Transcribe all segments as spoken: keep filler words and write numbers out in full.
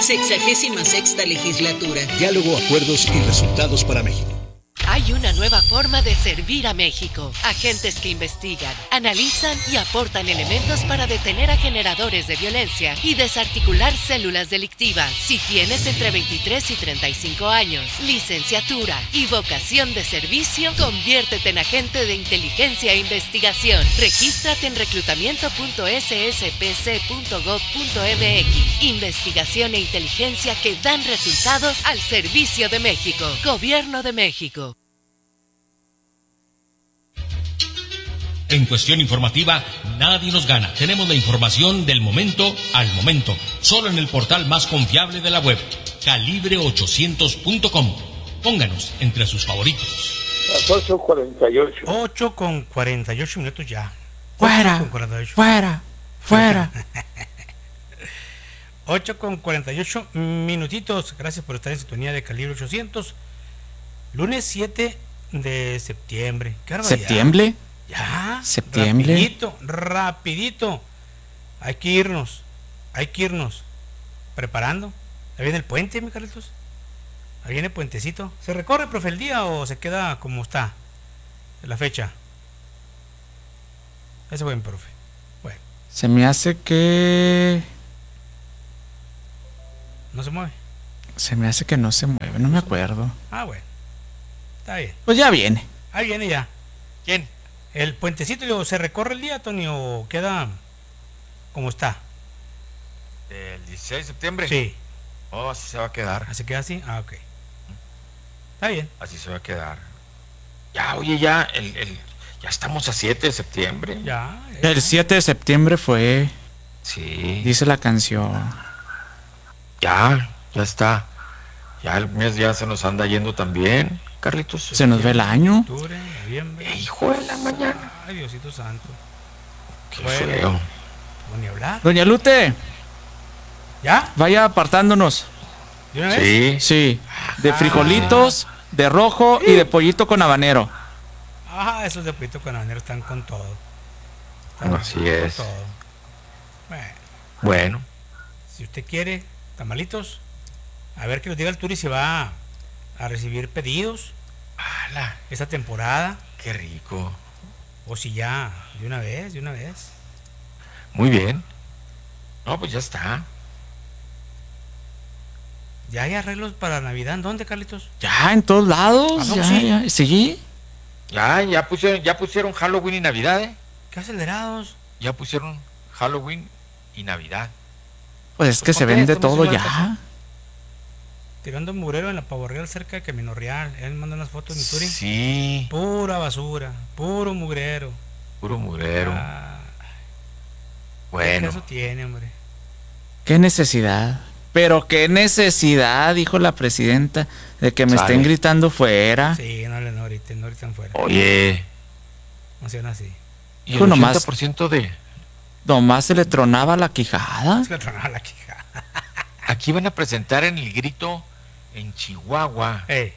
Sexagésima sexta legislatura. Diálogo, acuerdos y resultados para México. Hay una nueva forma de servir a México. Agentes que investigan, analizan y aportan elementos para detener a generadores de violencia y desarticular células delictivas. Si tienes entre veintitrés y treinta y cinco años, licenciatura y vocación de servicio, conviértete en agente de inteligencia e investigación. Regístrate en reclutamiento punto s s p c punto gov punto m x. Investigación e inteligencia que dan resultados al servicio de México. Gobierno de México. En cuestión informativa, nadie nos gana. Tenemos la información del momento al momento. Solo en el portal más confiable de la web, calibre ochocientos punto com. Pónganos entre sus favoritos. Las ocho cuarenta y ocho. ocho con cuarenta y ocho minutos ya. Fuera, fuera, fuera. ocho con cuarenta y ocho minutitos. Gracias por estar en sintonía de Calibre ochocientos. Lunes siete de septiembre. ¿Qué barbaridad? ¿Septiembre? Ya, septiembre. Rapidito, rapidito. Hay que irnos, hay que irnos preparando. Ahí viene el puente, mi Carlitos. Ahí viene el puentecito. ¿Se recorre, profe, el día o se queda como está la fecha? Ese buen, profe. Bueno. Se me hace que... ¿No se mueve? Se me hace que no se mueve, no me acuerdo. Ah, bueno. Está bien. Pues ya viene. Ahí viene ya. ¿Quién? El puentecito, digo, ¿se recorre el día, Tony, o queda como está? ¿El dieciséis de septiembre? Sí. Oh, así se va a quedar. ¿Así queda así? Ah, ok. Está bien. Así se va a quedar. Ya, oye, ya, el, el, ya estamos a siete de septiembre. Ya. ya. El siete de septiembre fue. Sí. Dice la canción. Ya, ya está. Ya el mes ya se nos anda yendo también, Carlitos. Se nos ve el año. Octubre, noviembre. Eh, hijo de la mañana. Ay, Diosito santo. Qué bueno, feo. No ni hablar. Doña Lute. ¿Ya? Vaya apartándonos. ¿De una vez? Sí. Sí. De frijolitos, de rojo y de pollito con habanero. Ah, esos de pollito con habanero están con todo. Están Así con es. todo. Bueno. Bueno. Si usted quiere tamalitos, a ver que nos diga el Turi si va a, a recibir pedidos. ¡Hala! Esta temporada. Qué rico. O si ya, de una vez, de una vez. Muy bien. No, pues ya está. ¿Ya hay arreglos para Navidad? ¿Dónde, Carlitos? Ya, en todos lados. ¿Ah, Ya, sí? ya. ¿Sí? Ya, ya pusieron, ya pusieron Halloween y Navidad, ¿eh? ¿Qué acelerados? Ya pusieron Halloween y Navidad. Pues es que Pues se ponte, vende estamos todo igual, ya. Tirando murero en la Pavo Real cerca de Camino Real. Él manda unas fotos de mi Turi. Sí. Pura basura, puro mugrero. Puro mugrero. Ah, bueno. ¿qué caso tiene, hombre? Qué necesidad. Pero qué necesidad, dijo la presidenta, de que me ¿Sabe? estén gritando fuera. Sí, no, no ahorita, no ahorita fuera. Oye. No sean así. ¿Y Dijo el nomás- ochenta por ciento de... Nomás se le tronaba la quijada. Es que tronaba la quijada. Aquí van a presentar en el grito en Chihuahua Eh,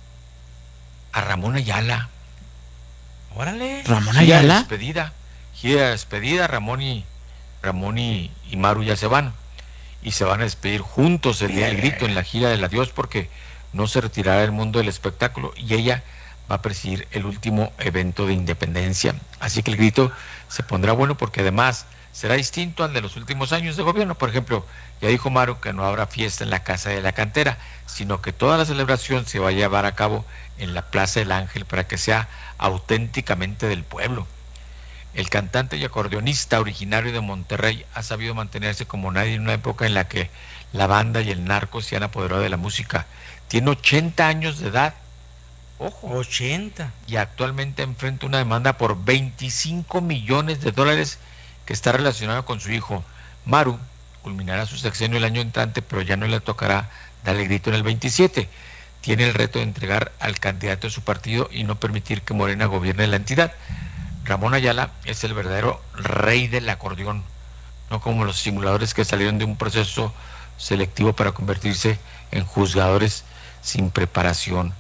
a Ramón Ayala. órale. Ramón Gira de Ayala. despedida. Gira de despedida. Ramón y Ramón y, y Maru ya se van. Y se van a despedir juntos el día del grito en la gira del adiós porque no se retirará del mundo del espectáculo y ella va a presidir el último evento de independencia. Así que el grito se pondrá bueno porque además será distinto al de los últimos años de gobierno. Por ejemplo, ya dijo Maru que no habrá fiesta en la Casa de la Cantera, sino que toda la celebración se va a llevar a cabo en la Plaza del Ángel para que sea auténticamente del pueblo. El cantante y acordeonista originario de Monterrey ha sabido mantenerse como nadie en una época en la que la banda y el narco se han apoderado de la música. Tiene ochenta años de edad. Ojo. ochenta. Y actualmente enfrenta una demanda por veinticinco millones de dólares que está relacionada con su hijo. Maru culminará su sexenio el año entrante, pero ya no le tocará darle grito en el veintisiete. Tiene el reto de entregar al candidato de su partido y no permitir que Morena gobierne la entidad. Ramón Ayala es el verdadero rey del acordeón, no como los simuladores que salieron de un proceso selectivo para convertirse en juzgadores sin preparación.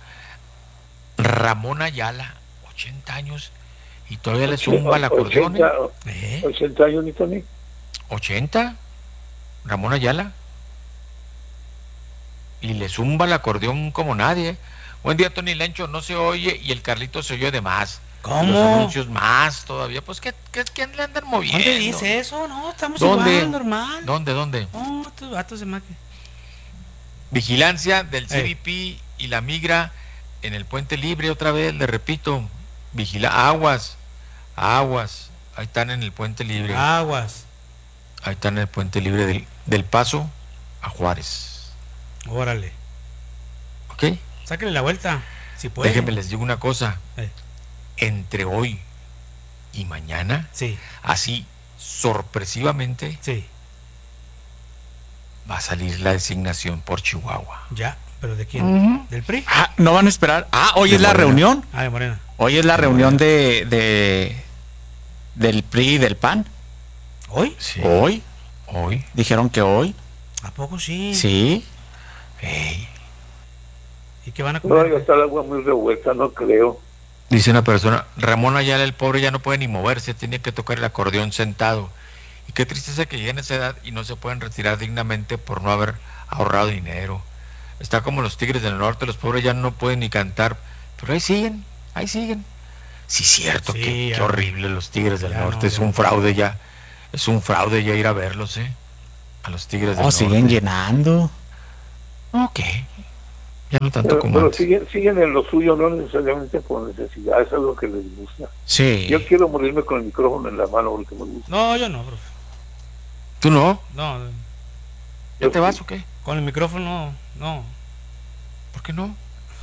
Ramón Ayala, ochenta años, y todavía le zumba el acordeón. ochenta, ¿Eh? ochenta años, ni Tony. ¿ochenta? ¿Ramón Ayala? y le zumba el acordeón como nadie. Buen día, Tony Lencho, no se oye y el Carlito se oye de más. ¿Cómo? Los anuncios más todavía. Pues, ¿qué, qué, qué le andan moviendo? ¿Dónde dice eso? No, estamos ¿Dónde? igual, normal. ¿Dónde, dónde? No, estos vatos se maquen. Vigilancia del C B P Ey. y la migra en el Puente Libre, otra vez, le repito. Vigila, aguas, aguas. Ahí están en el Puente Libre. Aguas. Ahí están en el Puente Libre del, del Paso a Juárez. Órale. ¿Ok? Sáquenle la vuelta, si puede. Déjenme les digo una cosa. Eh. Entre hoy y mañana, Sí, así sorpresivamente, sí, va a salir la designación por Chihuahua. ya. ¿Pero de quién? Ujú. ¿Del P R I? Ah, ¿no van a esperar? Ah, hoy De es la Morena. reunión. Ah, de Morena. Hoy es la reunión de, de del P R I y del P A N. ¿Hoy? Sí. Hoy. Hoy. Dijeron que hoy. ¿A poco sí? Sí. Ey. ¿Y qué van a No, comer? ya está el agua muy revuelta, no creo. Dice una persona, Ramón Ayala, el pobre, ya no puede ni moverse, tiene que tocar el acordeón sentado. Y qué tristeza que lleguen a esa edad y no se pueden retirar dignamente por no haber ahorrado dinero. Está como los Tigres del Norte, los pobres ya no pueden ni cantar, pero ahí siguen, ahí siguen. Sí, cierto, Sí, qué, ya. qué horrible los Tigres del Ya Norte, no, es ya. un fraude ya, es un fraude ya ir a verlos, ¿eh? A los Tigres del Oh, Norte. siguen llenando. Ok, ya no tanto Pero, como pero antes. siguen, siguen en lo suyo, no necesariamente por necesidad, es algo que les gusta. Sí. Yo quiero morirme con el micrófono en la mano porque me gusta. No, yo no, profe. ¿Tú no? No, ¿Ya te vas o qué? con el micrófono, no. ¿Por qué no?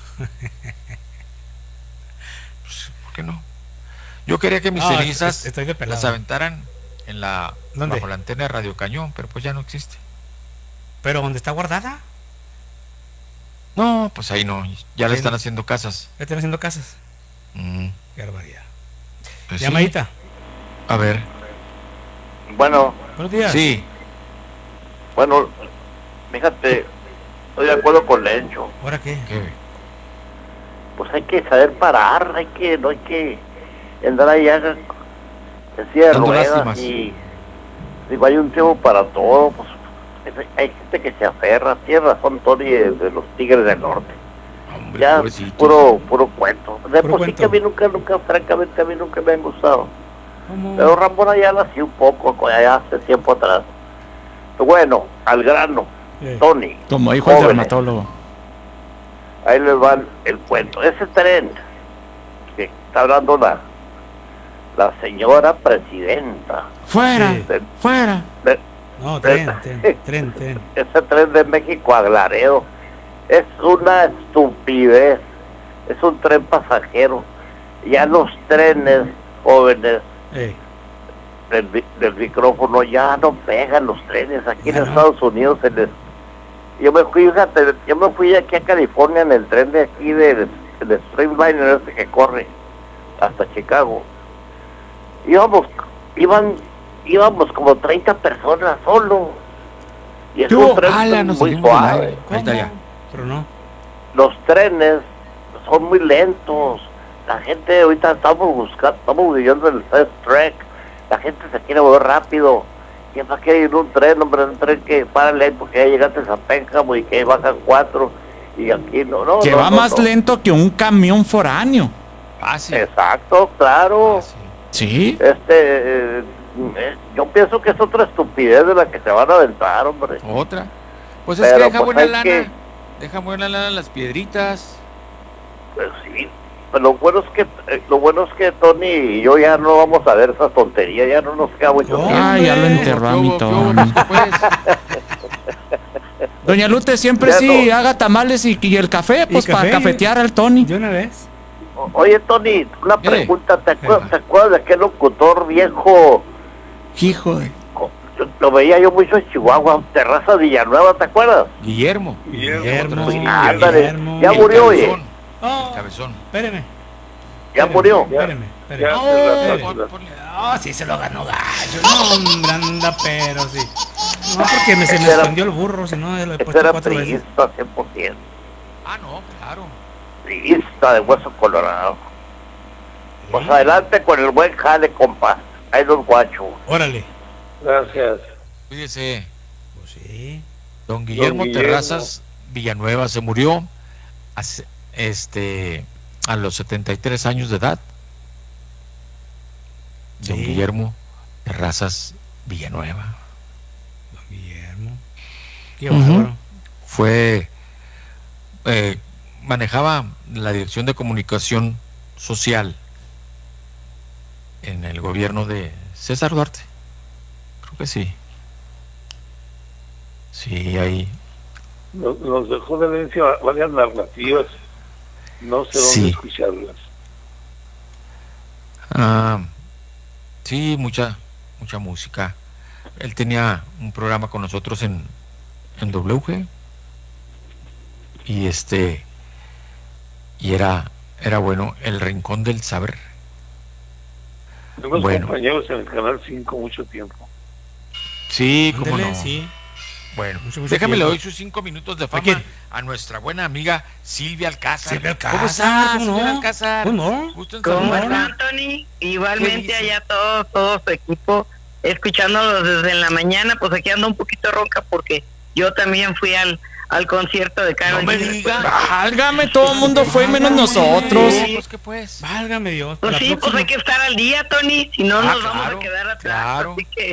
Pues, ¿por qué no? Yo quería que mis No, cenizas est- estoy de pelado. las aventaran en la ¿Dónde? bajo la antena de Radio Cañón, pero pues ya no existe. ¿Pero dónde está guardada? No, pues ahí no, ya le Sí. están haciendo casas. Ya están haciendo casas. Mm, Qué barbaridad. pues sí. Llamadita. A ver, Bueno, Buenos días. sí, bueno, fíjate, estoy de acuerdo con Lencho. ¿Ahora qué? ¿qué? Pues hay que saber parar, hay que, no hay que andar allá en silla de Dando ruedas lástimas. y digo, hay un tiempo para todo, pues hay- hay gente que se aferra, tiene razón Tony de, de los Tigres del Norte. Hombre, Ya, pobrecito. puro, puro cuento. De Puro por sí cuento. que a mí nunca, nunca, francamente a mí nunca me han gustado. ¿Cómo? Pero Ramón Ayala sí un poco, allá hace tiempo atrás. Bueno, al grano, Eh, Tony. Como dijo el jóvenes, dermatólogo. Ahí les van el cuento. Ese tren que está hablando la, la señora presidenta. Fuera, Sí. de- fuera. de- No, tren, tren, tren, tren. ese tren de México a Laredo es una estupidez. Es un tren pasajero. Ya los trenes jóvenes Eh, del, mi- del micrófono ya no pegan los trenes. Aquí Ya en no. Estados Unidos se les... Yo me fui, fíjate, yo me fui aquí a California en el tren de aquí del, del Streamliner este que corre hasta Chicago. Íbamos, iban, íbamos como treinta personas solo. Y es ¿Qué un hubo? tren Ala, nos muy salimos del suave. aire. Ahí está ya. pero no. Los trenes son muy lentos. La gente ahorita estamos buscando, estamos viviendo el fast track. La gente se quiere mover rápido. ¿Quién va a querer ir en un tren, hombre? Un tren que párale ahí porque ya llegaste a Pénjamo y que bajan cuatro. Y aquí no, no. Que no, va no, más no. lento que un camión foráneo. Fácil. Exacto, claro. Fácil. Sí. Este, eh, eh, yo pienso que es otra estupidez de la que se van a aventar, hombre. Otra. Pues es Pero, que deja pues, buena hay lana. que- Deja buena lana las piedritas. Pues sí, pero lo bueno es que eh, lo bueno es que Tony y yo ya no vamos a ver esas tonterías, ya no nos queda mucho No. tiempo. Ah, ya lo Hombre. enterró a ¿Qué mi hubo, qué hubo, Tony. pues? Doña Lute siempre Ya sí no. haga tamales y, y el café, pues para café? cafetear al Tony. ¿De una vez? O- Oye, Tony, una ¿Qué? pregunta, ¿te acuerdas, Ajá. ¿te acuerdas de aquel locutor viejo? Hijo de... Co- yo- Lo veía yo mucho en Chihuahua, Terraza Villanueva, ¿te acuerdas? Guillermo. Guillermo. Otra vez. Ándale, Guillermo. ya El murió, oye. cabezón, Oh, El cabezón. espéreme. Ya espéreme, murió. Espéreme, Ya espéreme. hace rato, eh. Pon- la- ponle- Ah, sí se lo ganó gallo. No, hombre, anda, pero sí. No, porque me, se me Ese era- escondió el burro, si no, lo he Ese puesto era cuatro veces. priista cien por ciento. Ah, no, claro. Priista de hueso colorado. Pues adelante con el buen jale, compa. Ahí los guachos. Órale. Gracias. Cuídese. Pues sí. Don Guillermo Guillermo. Terrazas Villanueva se murió hace, este, a los setenta y tres años de edad. Don Sí. Guillermo Terrazas Villanueva. Don Guillermo. Qué Ujú. bárbaro. Fue, eh, manejaba la Dirección de Comunicación Social en el gobierno de César Duarte. Creo que sí. Sí, ahí. Nos, nos dejó de herencia varias narrativas. No sé dónde Sí. escucharlas. Ah, sí, mucha, mucha música. Él tenía un programa con nosotros en, en W G. Y este, y era, era bueno, El Rincón del Saber. Fuimos Bueno. compañeros en el Canal cinco mucho tiempo. Sí, cómo Ándele, no. sí. Bueno, Mucho, mucho déjame le tiempo. doy sus cinco minutos de fama quién? a nuestra buena amiga Silvia Alcázar. Silvia Alcázar, ¿Cómo estás, ¿cómo no? Silvia Alcázar? ¿Cómo no? Gusto en ¿Cómo saludarla. están, Tony? ¿Qué Igualmente dice? allá todo, todo su equipo, escuchándolos desde en la mañana, pues aquí ando un poquito ronca porque yo también fui al, al concierto de Karol No me G. diga. Válgame, todo el mundo fue menos nosotros. Sí. Pues, ¿qué pues? Válgame Dios. Pues para sí, la pues próxima. hay que estar al día, Tony, si no Ah, nos vamos claro, a quedar atrás. claro. Así que,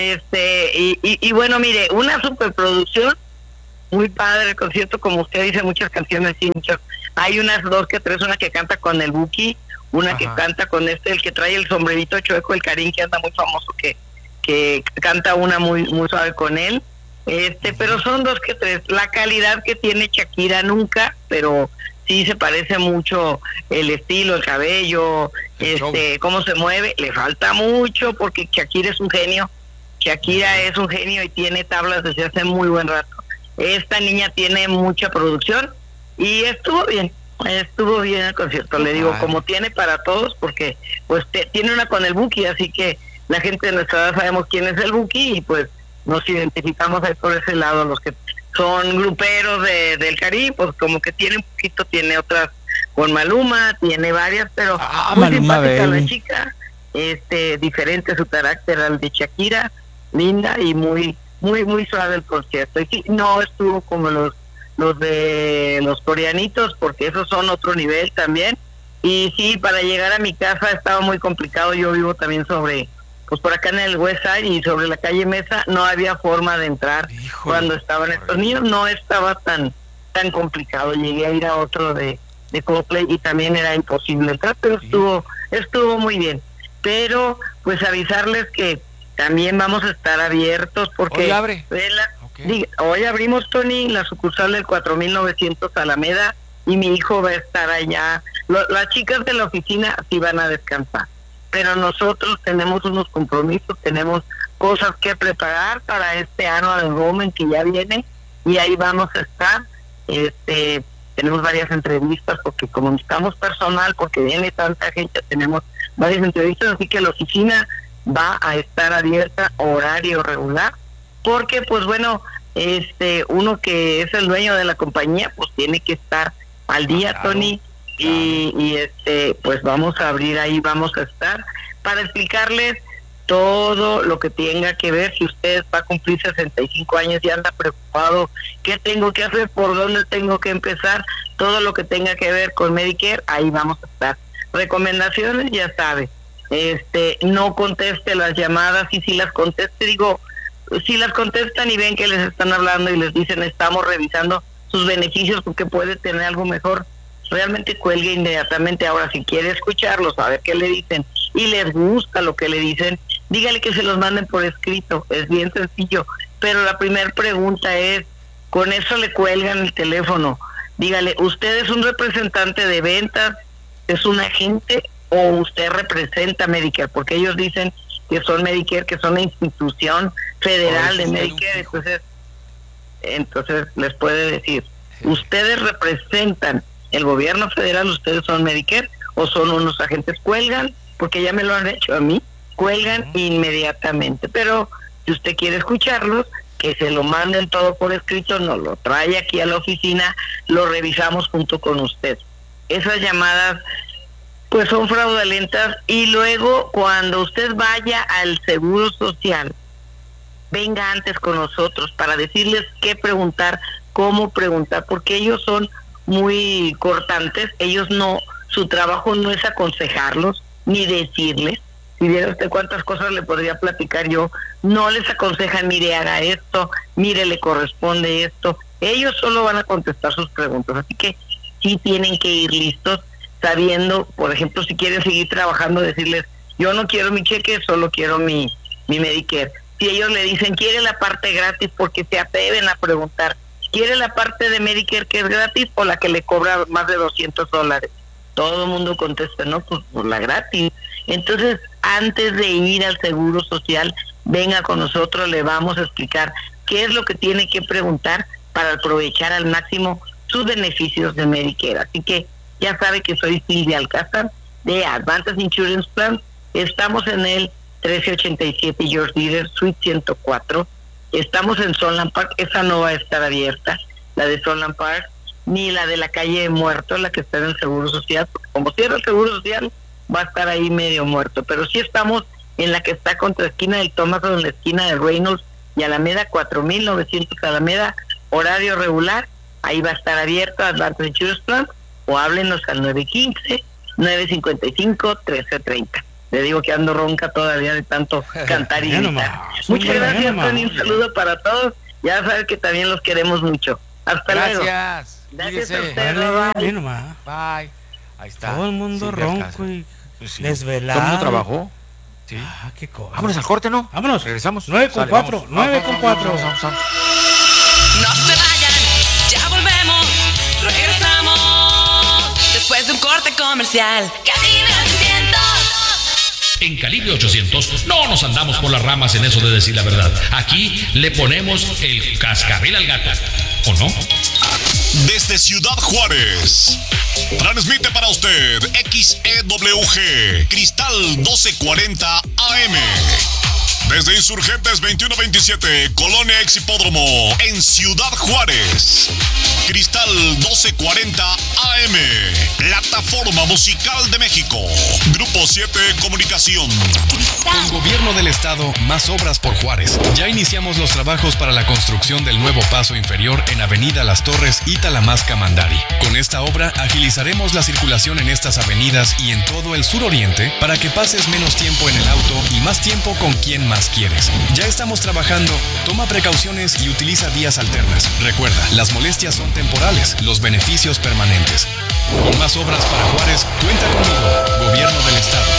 este, y, y, y bueno, mire, una superproducción, muy padre el concierto, como usted dice, muchas canciones, sí, muchas. Hay unas dos que tres, una que canta con el Buki, una Ajá. que canta con este, el que trae el sombrerito chueco, el Karim, que anda muy famoso, que, que canta una muy, muy suave con él. Este, pero son dos que tres. La calidad que tiene Shakira nunca, pero sí se parece mucho el estilo, el cabello, El show. este, cómo se mueve. Le falta mucho porque Shakira es un genio. Shakira es un genio y tiene tablas desde hace muy buen rato. Esta niña tiene mucha producción y estuvo bien, estuvo bien el concierto, le digo, Ay. como tiene para todos, porque pues te- tiene una con el Buki, así que la gente de nuestra edad sabemos quién es el Buki y pues nos identificamos ahí por ese lado, los que son gruperos de, del Caribe, pues como que tiene un poquito, tiene otras con Maluma, tiene varias, pero Ah, muy Maluma simpática Baby. la chica, este, diferente su carácter al de Shakira, linda y muy, muy, muy suave el concierto. Y sí, no estuvo como los, los de los coreanitos, porque esos son otro nivel también. Y sí, para llegar a mi casa estaba muy complicado. Yo vivo también sobre, pues por acá en el West Side y sobre la calle Mesa, no había forma de entrar. Híjole, Cuando estaban estos horrible. niños, no estaba tan, tan complicado. Llegué a ir a otro de, de Coldplay y también era imposible entrar, pero Sí. estuvo, estuvo muy bien. Pero pues avisarles que también vamos a estar abiertos porque Hoy abre. de la- Ok. diga, hoy abrimos, Tony, la sucursal del cuatro mil novecientos Alameda y mi hijo va a estar allá. Lo- las chicas de la oficina sí van a descansar, pero nosotros tenemos unos compromisos, tenemos cosas que preparar para este año de enrollment que ya viene y ahí vamos a estar. Este, tenemos varias entrevistas porque como necesitamos personal, porque viene tanta gente, tenemos varias entrevistas, así que la oficina va a estar abierta horario regular, porque pues bueno, este, uno que es el dueño de la compañía, pues tiene que estar al día, Claro, Tony, y, y este, pues vamos a abrir ahí, vamos a estar para explicarles todo lo que tenga que ver. Si usted va a cumplir sesenta y cinco años y anda preocupado, ¿qué tengo que hacer? ¿Por dónde tengo que empezar? Todo lo que tenga que ver con Medicare, ahí vamos a estar. Recomendaciones, ya sabe, este, no conteste las llamadas, y si las conteste, digo, si las contestan y ven que les están hablando y les dicen estamos revisando sus beneficios porque puede tener algo mejor, realmente cuelgue inmediatamente. Ahora, si quiere escucharlos, a ver qué le dicen y les gusta lo que le dicen, dígale que se los manden por escrito, es bien sencillo. Pero la primera pregunta es, con eso le cuelgan el teléfono, dígale, ¿usted es un representante de ventas, es un agente o usted representa Medicare? Porque ellos dicen que son Medicare, que son la institución federal Por de eso usted Medicare, un fijo. entonces, entonces les puede decir, ustedes representan el gobierno federal, ustedes son Medicare o son unos agentes, cuelgan, porque ya me lo han hecho a mí, cuelgan Ujú. inmediatamente. Pero si usted quiere escucharlos, que se lo manden todo por escrito, nos lo trae aquí a la oficina, lo revisamos junto con usted. Esas llamadas pues son fraudulentas, y luego cuando usted vaya al Seguro Social, venga antes con nosotros para decirles qué preguntar, cómo preguntar, porque ellos son muy cortantes, ellos no, su trabajo no es aconsejarlos, ni decirles. Si viera usted cuántas cosas le podría platicar yo, no les aconsejan, mire, haga esto, mire, le corresponde esto. Ellos solo van a contestar sus preguntas, así que sí tienen que ir listos, sabiendo, por ejemplo, si quieren seguir trabajando, decirles, yo no quiero mi cheque, solo quiero mi, mi Medicare. Si ellos le dicen, quiere la parte gratis, porque se atreven a preguntar, ¿quiere la parte de Medicare que es gratis o la que le cobra más de doscientos dólares? Todo el mundo contesta, no, pues por la gratis. Entonces, antes de ir al Seguro Social, venga con nosotros, le vamos a explicar qué es lo que tiene que preguntar para aprovechar al máximo sus beneficios de Medicare. Así que ya sabe que soy Silvia Alcázar de Advantage Insurance Plan. Estamos en el trece ochenta y siete George Dieter, Suite ciento cuatro. Estamos en Sunland Park, esa no va a estar abierta, la de Sunland Park, ni la de la calle de Muerto, la que está en el Seguro Social, porque como cierra el Seguro Social, va a estar ahí medio muerto. Pero sí estamos en la que está contra la esquina del Thomas, en la esquina de Reynolds y Alameda, cuatro mil novecientos Alameda, horario regular, ahí va a estar abierto Advantage Insurance Plan, o háblenos al nueve uno cinco, nueve cinco cinco, uno tres tres cero. Le digo que ando ronca todavía de tanto cantar y gritar. Muchas gracias, Tony, un saludo para todos. Ya saben que también los queremos mucho. Hasta luego. Gracias. Gracias a Cuídese. ustedes. Vale, Bye. nomás. Bye. Ahí está. Todo el mundo Silvia ronco Alcázar. y Pues sí. desvelado. ¿Todo el mundo trabajó? Sí. Ah, qué cosa. Vámonos al corte, ¿no? Vámonos. Regresamos. nueve con Sale, cuatro, vamos. nueve con cuatro. Vamos, vamos, vamos. No se vayan, ya volvemos, regresamos después de un corte comercial. Calibre ochocientos. En Calibre ochocientos no nos andamos por las ramas en eso de decir la verdad. Aquí le ponemos el cascabel al gato, ¿o no? Desde Ciudad Juárez, transmite para usted X E W G, Cristal doce cuarenta A M. Desde Insurgentes veintiuno veintisiete, Colonia Ex Hipódromo, en Ciudad Juárez. Cristal doce cuarenta A M, Plataforma Musical de México. Grupo siete Comunicación. Con Gobierno del Estado, más obras por Juárez. Ya iniciamos los trabajos para la construcción del nuevo paso inferior en Avenida Las Torres y Talamasca Mandari. Con esta obra agilizaremos la circulación en estas avenidas y en todo el suroriente para que pases menos tiempo en el auto y más tiempo con quien más quieres. Ya estamos trabajando, toma precauciones y utiliza vías alternas. Recuerda, las molestias son temporales, los beneficios permanentes. Con más obras para Juárez, cuenta conmigo, Gobierno del Estado.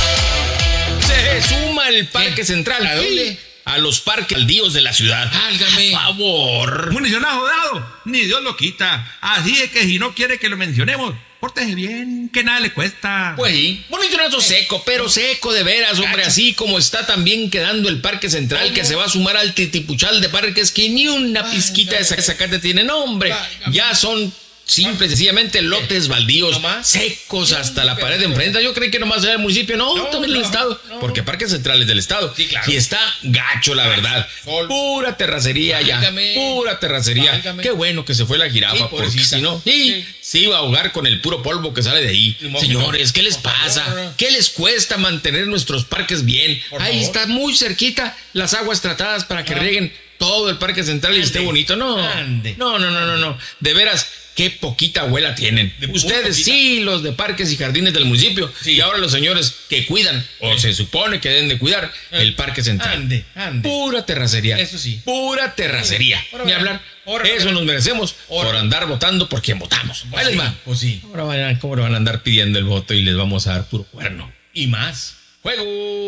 Se suma el Parque Central. ¿A dónde? A los parques baldíos de la ciudad. Válgame. Por favor. Municionado dado, ni Dios lo quita. Así es que si no quiere que lo mencionemos, pórtese bien, que nada le cuesta. Pues sí, monitorazo seco, pero seco de veras, hombre. Así como está también quedando el Parque Central, que se va a sumar al titipuchal de parques que ni una pizquita de zacate tiene. No, hombre, ya son simple y sencillamente lotes baldíos, secos hasta la pared de enfrente. Yo creí que nomás era el municipio, no, también el estado, porque Parque Central es del estado. Sí, claro. Y está gacho, la verdad. Pura terracería ya, pura terracería. Qué bueno que se fue la jirafa, sí, porque si no, sí, se iba a ahogar con el puro polvo que sale de ahí. Señores, ¿qué les pasa? ¿Qué les cuesta mantener nuestros parques bien? Ahí está muy cerquita las aguas tratadas para que rieguen todo el Parque Central y esté bonito. No, no, no, no, no, no. De veras, qué poquita abuela tienen. Ustedes sí, los de parques y jardines del municipio. Sí. Y ahora los señores que cuidan, o se supone que deben de cuidar, el Parque Central. Ande, ande. Pura terracería. Eso sí. Pura terracería. Sí. Ni hablar. Ahora, Eso nos merecemos ahora. Por andar votando por quien votamos. Pues sí, pues sí. Ahora van, ¿cómo le van a andar pidiendo el voto y les vamos a dar puro cuerno? Y más. ¡Juego!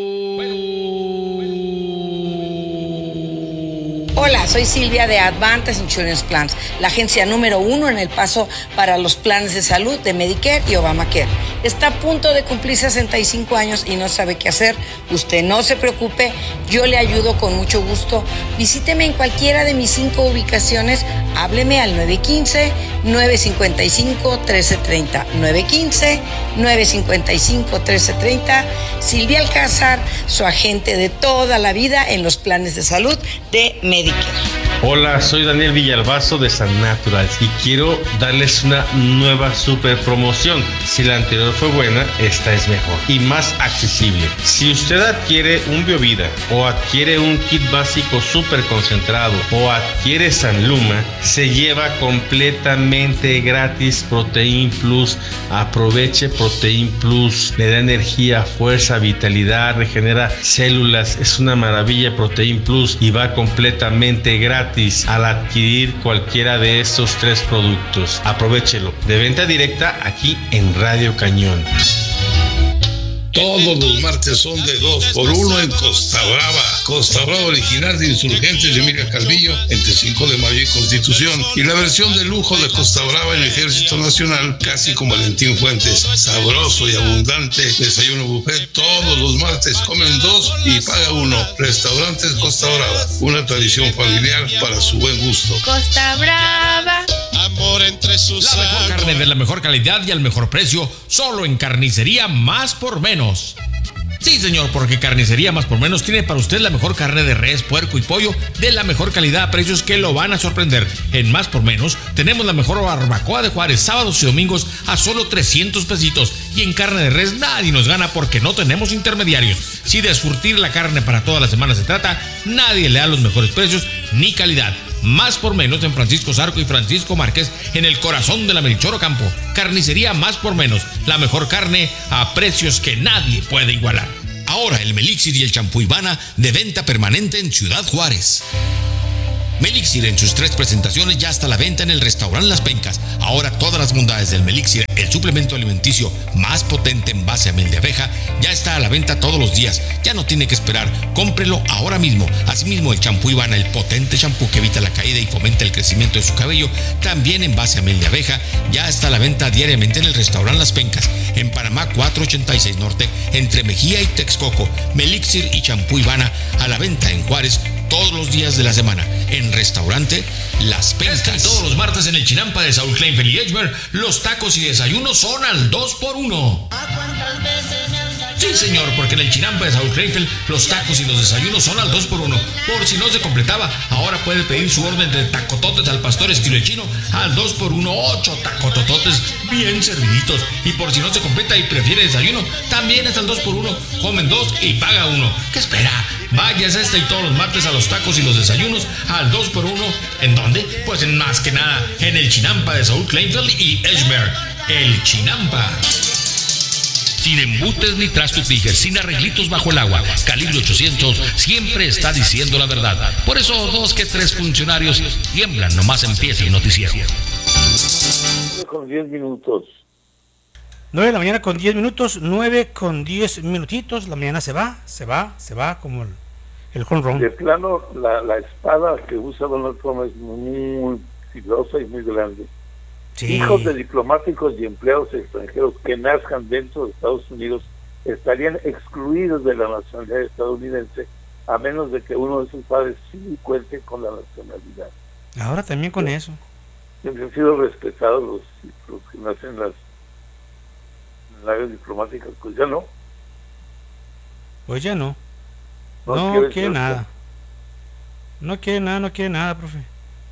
¡Juego! Hola, soy Silvia de Advantage Insurance Plans, la agencia número uno en El Paso para los planes de salud de Medicare y Obamacare. Está a punto de cumplir sesenta y cinco años y no sabe qué hacer. Usted no se preocupe, yo le ayudo con mucho gusto. Visíteme en cualquiera de mis cinco ubicaciones. Hábleme al nueve uno cinco, nueve cinco cinco, uno tres tres cero. nueve uno cinco, nueve cinco cinco, uno tres tres cero. Silvia Alcázar, su agente de toda la vida en los planes de salud de Medicare. Hola, soy Daniel Villalbazo de San Naturals y quiero darles una nueva super promoción. Si la anterior fue buena, esta es mejor y más accesible. Si usted adquiere un Biovida o adquiere un kit básico super concentrado o adquiere Sanluma, se lleva completamente gratis Protein Plus. Aproveche Protein Plus, le da energía, fuerza, vitalidad, regenera células, es una maravilla Protein Plus y va completamente gratis al adquirir cualquiera de estos tres productos. Aprovéchelo, de venta directa aquí en Radio Cañón. Todos los martes son de dos por uno en Costa Brava. Costa Brava original de Insurgentes de Emilia Calvillo, entre cinco de mayo y Constitución. Y la versión de lujo de Costa Brava en Ejército Nacional, casi con Valentín Fuentes. Sabroso y abundante desayuno buffet todos los martes. Comen dos y paga uno. Restaurantes Costa Brava, una tradición familiar para su buen gusto. Costa Brava. Amor entre sus La mejor carne de la mejor calidad y al mejor precio, solo en Carnicería Más por Menos. Sí, señor, porque Carnicería Más por Menos tiene para usted la mejor carne de res, puerco y pollo de la mejor calidad a precios que lo van a sorprender. En Más por Menos tenemos la mejor barbacoa de Juárez, sábados y domingos a solo trescientos pesitos. Y en carne de res nadie nos gana porque no tenemos intermediarios. Si de surtir la carne para toda la semana se trata, nadie le da los mejores precios ni calidad. Más por Menos en Francisco Zarco y Francisco Márquez, en el corazón de la Melchor Ocampo. Carnicería Más por Menos, la mejor carne a precios que nadie puede igualar. Ahora el Melixir y el champú Ivana de venta permanente en Ciudad Juárez. Melixir en sus tres presentaciones ya está a la venta en el restaurante Las Pencas. Ahora todas las bondades del Melixir, el suplemento alimenticio más potente en base a miel de abeja, ya está a la venta todos los días. Ya no tiene que esperar, cómprelo ahora mismo. Asimismo el champú Ivana, el potente champú que evita la caída y fomenta el crecimiento de su cabello, también en base a miel de abeja, ya está a la venta diariamente en el restaurante Las Pencas, en Panamá cuatrocientos ochenta y seis Norte, entre Mejía y Texcoco. Melixir y champú Ivana a la venta en Juárez todos los días de la semana, en restaurante Las Pencas. Y todos los martes en el Chinampa de Saúl Kleinfeld y Edgemer, los tacos y desayunos son al dos por uno. Sí, señor, porque en el Chinampa de Saúl Kleinfeld, los tacos y los desayunos son al dos por uno. Por si no se completaba, ahora puede pedir su orden de tacototes al pastor estilo chino al dos por uno, ocho tacotototes bien serviditos. Y por si no se completa y prefiere desayuno, también es al dos por uno. Comen dos y paga uno. ¿Qué espera? Váyase este y todos los martes a los tacos y los desayunos al dos por uno. ¿En dónde? Pues en más que nada, en el Chinampa de Saúl Kleinfeld y Edgemer. El Chinampa. Sin embutes ni trasto tiger, sin arreglitos bajo el agua. Calibre ochocientos siempre está diciendo la verdad. Por eso dos que tres funcionarios tiemblan, nomás empieza el noticiero. Con diez minutos. nueve de la mañana con diez minutos, nueve con diez minutitos, la mañana se va, se va, se va como el, el home run. De plano, la, la espada que usa Donald Trump es muy filosa y muy grande. Sí. Hijos de diplomáticos y empleados extranjeros que nazcan dentro de Estados Unidos estarían excluidos de la nacionalidad estadounidense, a menos de que uno de sus padres sí cuente con la nacionalidad. Ahora también con eso. Siempre han sido respetados los, los que nacen en las áreas diplomáticas, pues ya no. Pues ya no. No, no quiere, quiere nada. No quiere nada, no quiere nada, profe.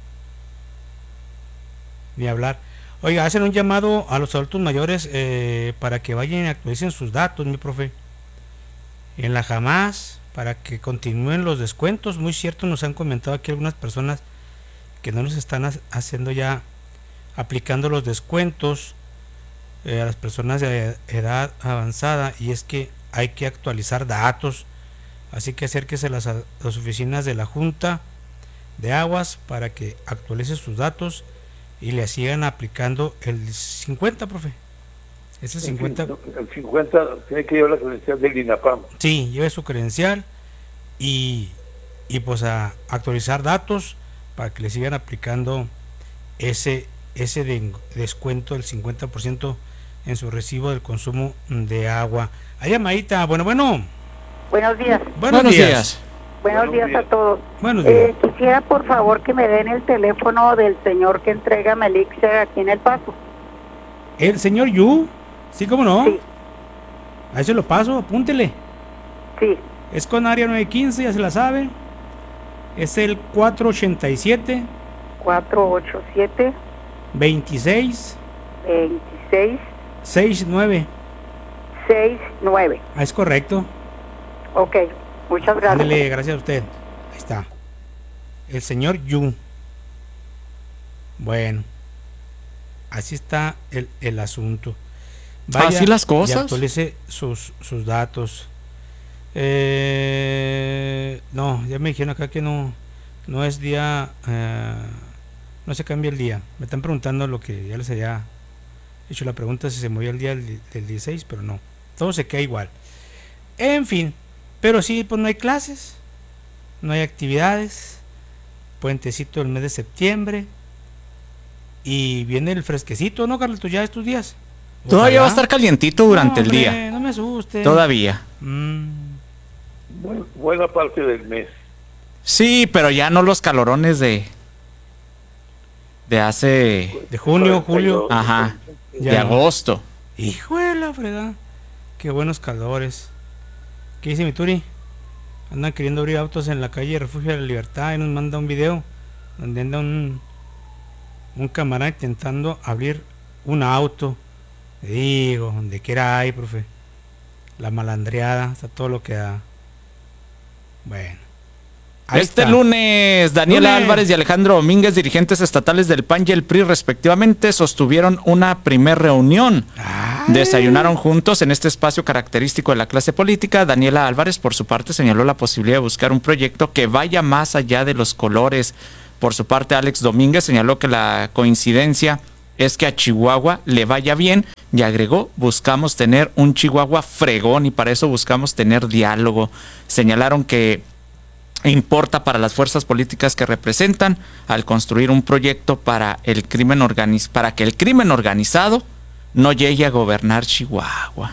Ni hablar. Oiga, hacen un llamado a los adultos mayores eh, para que vayan y actualicen sus datos, mi profe. En la Jamás, para que continúen los descuentos. Muy cierto, nos han comentado aquí algunas personas que no nos están ha- haciendo ya, aplicando los descuentos eh, a las personas de edad avanzada, y es que hay que actualizar datos. Así que acérquese a las, a las oficinas de la Junta de Aguas para que actualice sus datos y le sigan aplicando el cincuenta, profe. Es el cincuenta. El cincuenta tiene que llevar la credencial del INAPAM. Sí, lleve su credencial y, y pues a actualizar datos para que le sigan aplicando ese, ese de, descuento del cincuenta por ciento en su recibo del consumo de agua. Hay llamadita, bueno, bueno. Buenos días. Buenos, Buenos días. días. Buenos, Buenos días, días a todos. Buenos días. Eh, quisiera por favor que me den el teléfono del señor que entrega Melixir aquí en El Paso. ¿El señor Yu? Sí, ¿cómo no? Sí. Ahí se lo paso, apúntele. Sí. Es con área nueve quince, ya se la sabe. Es el cuatro ochenta y siete. cuatro ocho siete. veintiséis. veintiséis. sesenta y nueve. sesenta y nueve. Ah, es correcto. Ok, muchas gracias. Ándale, gracias a usted. Ahí está. El señor Yu. Bueno. Así está el, el asunto. Vaya, así las cosas. Y actualice sus, sus datos. Eh, no, ya me dijeron acá que no, no es día, eh, no se cambia el día. Me están preguntando lo que ya les había hecho la pregunta, si se movía el día del, del dieciséis, pero no, todo se queda igual. En fin, pero sí, pues no hay clases, no hay actividades, puentecito el mes de septiembre, y viene el fresquecito, ¿no, Carlitos? Ya estos días. Todavía va a estar calientito durante No, el día. hombre, no me asuste. Todavía. Mm. Bu- buena parte del mes. Sí, pero ya no los calorones de de hace de junio, julio, ajá, ya de no. agosto. Hijo de la fregada. Qué buenos calores. ¿Qué dice mi Turi? Andan queriendo abrir autos en la calle Refugio de la Libertad y nos manda un video donde anda un un camarada intentando abrir un auto. Digo, donde quiera hay, profe. La malandreada, está todo lo que da. Bueno. Ahí Este está. lunes, Daniela Lunes. Álvarez y Alejandro Domínguez, dirigentes estatales del P A N y el P R I respectivamente, sostuvieron una primer reunión. Desayunaron juntos en este espacio característico de la clase política. Daniela Álvarez, por su parte, señaló la posibilidad de buscar un proyecto que vaya más allá de los colores. Por su parte, Alex Domínguez señaló que la coincidencia es que a Chihuahua le vaya bien y agregó, buscamos tener un Chihuahua fregón y para eso buscamos tener diálogo. Señalaron que importa para las fuerzas políticas que representan al construir un proyecto para el crimen organiz- para que el crimen organizado no llegue a gobernar Chihuahua.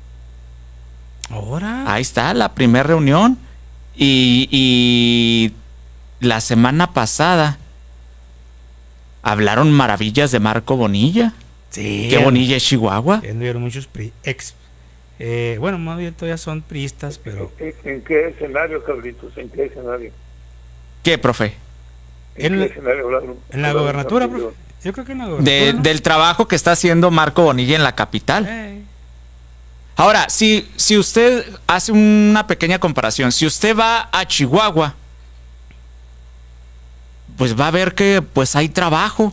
Ahora. Ahí está la primera reunión y, y la semana pasada hablaron maravillas de Marco Bonilla. Sí. Qué Bonilla es Chihuahua. Tuvieron muchos pri- ex, eh, bueno, más bien todavía son priistas, pero ¿En, en qué escenario, Carlitos? ¿En qué escenario? ¿Qué, profe? ¿En, En, qué escenario hablaron? en la Hablaron gobernatura, contigo. profe. Yo creo que en la gobernatura. De- ¿no? Del trabajo que está haciendo Marco Bonilla en la capital. Eh, Ahora, si, si usted hace una pequeña comparación, si usted va a Chihuahua, pues va a ver que pues hay trabajo.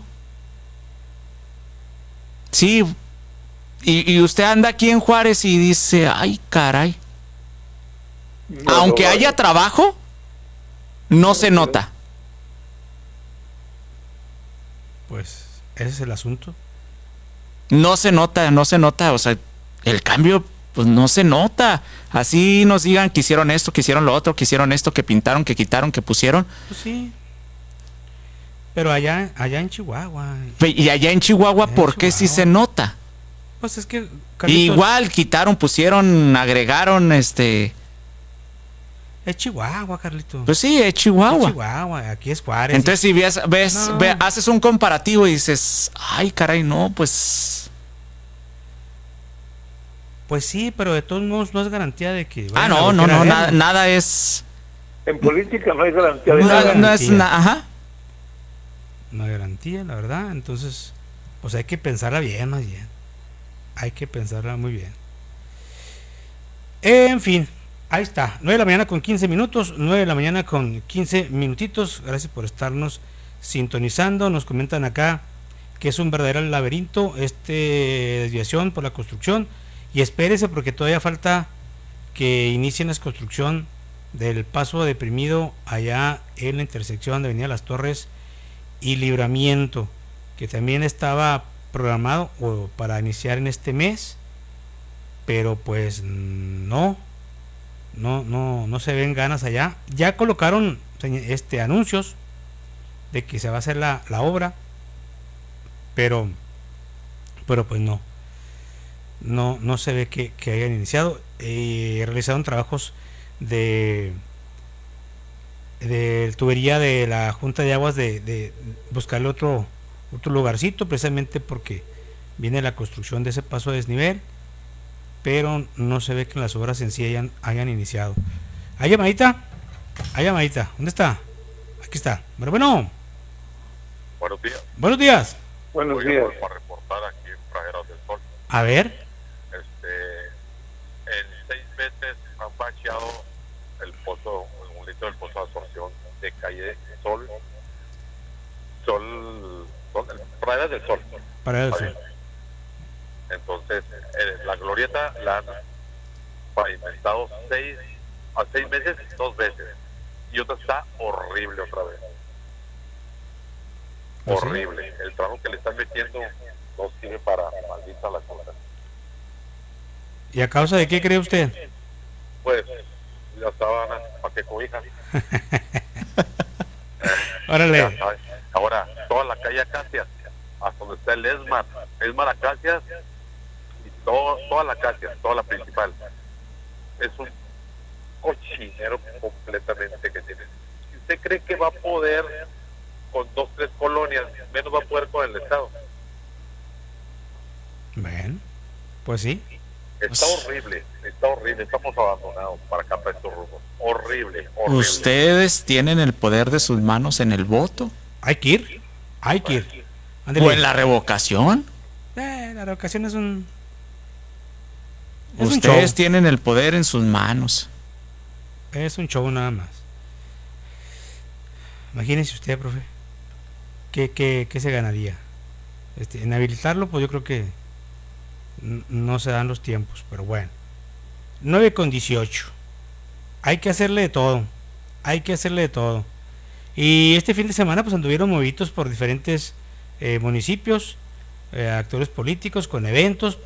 Sí, y, y usted anda aquí en Juárez y dice, ay caray, No, aunque no, haya trabajo, no se nota. pues ese es el asunto. No se nota, no se nota, o sea, el cambio pues no se nota. Así nos digan que hicieron esto, que hicieron lo otro, que hicieron esto, que pintaron, que quitaron, que pusieron. Pues sí. Pero allá, allá en Chihuahua. Y allá en Chihuahua, ¿por qué sí se nota? Pues es que Carlitos, Igual quitaron, pusieron, agregaron, este, es Chihuahua, Carlito. pues sí, es Chihuahua. Es Chihuahua, aquí es Juárez. Entonces si ves, ves, No. ve- haces un comparativo y dices, ay caray, no, pues, Pues sí, pero de todos modos no es garantía de que. ah vayan a no, no, voltear a no, verlo. nada, nada es, En política no hay garantía de No, nada. no, no es, garantía. na- ajá. No hay garantía, la verdad. Entonces, pues hay que pensarla bien, más bien. Hay que pensarla muy bien. En fin, ahí está. nueve de la mañana con quince minutos. nueve de la mañana con quince minutitos. Gracias por estarnos sintonizando. Nos comentan acá que es un verdadero laberinto este desviación por la construcción. Y espérese porque todavía falta que inicien la construcción del paso deprimido allá en la intersección de Avenida Las Torres y Libramiento, que también estaba programado o para iniciar en este mes, pero pues no, no, no, no se ven ganas allá. Ya colocaron este anuncios de que se va a hacer la, la obra, pero, pero pues no, no, no se ve que, que hayan iniciado. Eh, realizaron trabajos de de tubería de la Junta de Aguas de, de buscarle otro otro lugarcito, precisamente porque viene la construcción de ese paso a desnivel, pero no se ve que las obras en sí hayan, hayan iniciado. ¿Hay llamadita? ¿Hay llamadita? ¿Dónde está? Aquí está. Pero bueno. Buenos días. Buenos días. Buenos Oiga, días. Para, para reportar aquí en Praderas del Sol. A ver. Este, en seis meses han vaciado el pozo, un litro del pozo de absorción de calle Sol. Sol. Sol Praderas del Sol. Praderas del Sol. Entonces, eh, la glorieta la han pavimentado seis, a seis meses, dos veces. Y otra está horrible otra vez. ¿Ah, sí? Horrible. El trabajo que le están metiendo no sirve para maldita la cosa. ¿Y a causa de qué cree usted? Pues, ya estaban para que cobijan. Órale. Ya sabes. Ahora, toda la calle Acacias, hasta donde está el Esmar, Esmar Acacias, y todo, toda la Acacias, toda la principal, es un cochinero completamente que tiene. Si usted cree que va a poder con dos, tres colonias, menos va a poder con el Estado. Bueno, pues sí. Está horrible, está horrible, estamos abandonados para acá, para estos rumbos. Horrible, horrible. ¿Ustedes tienen el poder de sus manos en el voto? Hay que ir, hay que ir. Ándale. ¿O en la revocación? Eh, la revocación es un... Es Ustedes un show. tienen el poder en sus manos. Es un show nada más. Imagínese usted, profe. ¿Qué, qué, qué se ganaría? Este, en habilitarlo, pues yo creo que n- no se dan los tiempos, pero bueno. nueve con dieciocho. Hay que hacerle de todo. Hay que hacerle de todo. Y este fin de semana pues anduvieron movidos por diferentes eh, municipios, eh, actores políticos con eventos.